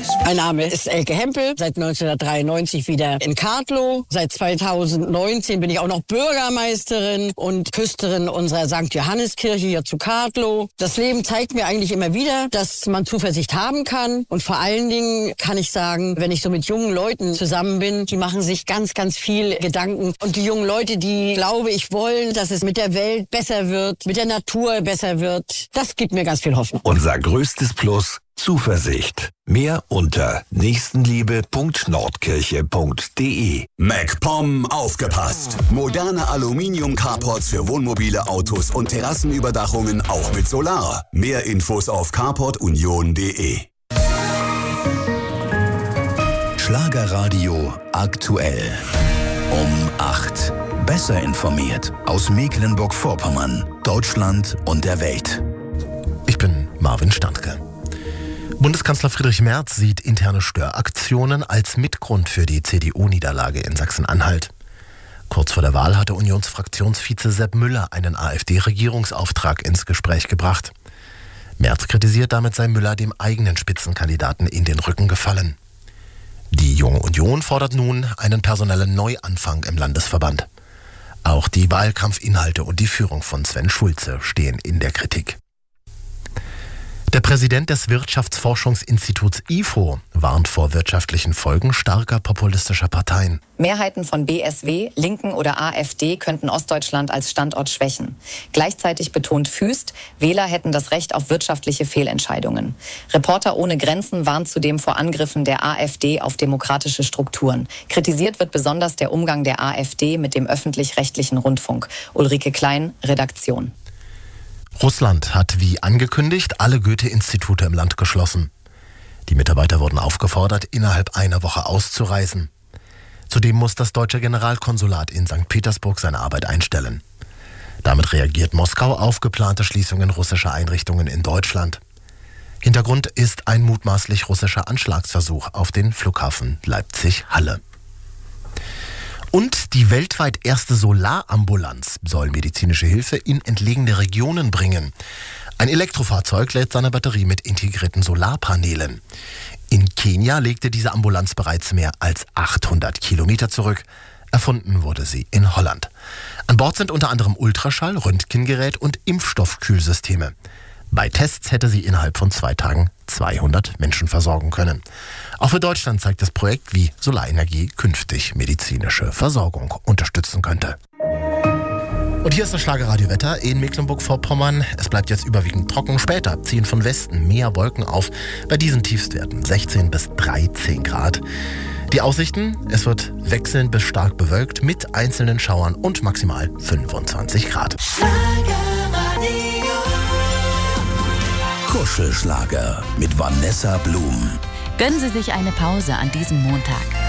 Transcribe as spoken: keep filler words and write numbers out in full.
Mein Name ist Elke Hempel, seit neunzehnhundertdreiundneunzig wieder in Kartlow. Seit zweitausendneunzehn bin ich auch noch Bürgermeisterin und Küsterin unserer Sankt Johanneskirche hier zu Kartlow. Das Leben zeigt mir eigentlich immer wieder, dass man Zuversicht haben kann. Und vor allen Dingen kann ich sagen, wenn ich so mit jungen Leuten zusammen bin, die machen sich ganz, ganz viel Gedanken. Und die jungen Leute, die, glaube ich, wollen, dass es mit der Welt besser wird, mit der Natur besser wird, das gibt mir ganz viel Hoffnung. Unser größtes Plus: Zuversicht. Mehr unter nächstenliebe punkt nordkirche punkt de. MacPom aufgepasst. Moderne Aluminium-Carports für Wohnmobile, Autos und Terrassenüberdachungen auch mit Solar. Mehr Infos auf carport union punkt de. Schlagerradio aktuell. Um acht. Besser informiert aus Mecklenburg-Vorpommern, Deutschland und der Welt. Ich bin Marvin Standke. Bundeskanzler Friedrich Merz sieht interne Störaktionen als Mitgrund für die C D U-Niederlage in Sachsen-Anhalt. Kurz vor der Wahl hatte Unionsfraktionsvize Sepp Müller einen AfD-Regierungsauftrag ins Gespräch gebracht. Merz kritisiert, damit sei Müller dem eigenen Spitzenkandidaten in den Rücken gefallen. Die Junge Union fordert nun einen personellen Neuanfang im Landesverband. Auch die Wahlkampfinhalte und die Führung von Sven Schulze stehen in der Kritik. Der Präsident des Wirtschaftsforschungsinstituts I F O warnt vor wirtschaftlichen Folgen starker populistischer Parteien. Mehrheiten von B S W, Linken oder AfD könnten Ostdeutschland als Standort schwächen. Gleichzeitig betont Füst, Wähler hätten das Recht auf wirtschaftliche Fehlentscheidungen. Reporter ohne Grenzen warnt zudem vor Angriffen der AfD auf demokratische Strukturen. Kritisiert wird besonders der Umgang der AfD mit dem öffentlich-rechtlichen Rundfunk. Ulrike Klein, Redaktion. Russland hat wie angekündigt alle Goethe-Institute im Land geschlossen. Die Mitarbeiter wurden aufgefordert, innerhalb einer Woche auszureisen. Zudem muss das deutsche Generalkonsulat in Sankt Petersburg seine Arbeit einstellen. Damit reagiert Moskau auf geplante Schließungen russischer Einrichtungen in Deutschland. Hintergrund ist ein mutmaßlich russischer Anschlagsversuch auf den Flughafen Leipzig-Halle. Und die weltweit erste Solarambulanz soll medizinische Hilfe in entlegene Regionen bringen. Ein Elektrofahrzeug lädt seine Batterie mit integrierten Solarpanelen. In Kenia legte diese Ambulanz bereits mehr als achthundert Kilometer zurück. Erfunden wurde sie in Holland. An Bord sind unter anderem Ultraschall, Röntgengerät und Impfstoffkühlsysteme. Bei Tests hätte sie innerhalb von zwei Tagen zweihundert Menschen versorgen können. Auch für Deutschland zeigt das Projekt, wie Solarenergie künftig medizinische Versorgung unterstützen könnte. Und hier ist das Schlagerradiowetter in Mecklenburg-Vorpommern. Es bleibt jetzt überwiegend trocken. Später ziehen von Westen mehr Wolken auf. Bei diesen Tiefstwerten sechzehn bis dreizehn Grad. Die Aussichten: Es wird wechselnd bis stark bewölkt mit einzelnen Schauern und maximal fünfundzwanzig Grad. Kuschelschlager mit Vanessa Blum. Gönnen Sie sich eine Pause an diesem Montag.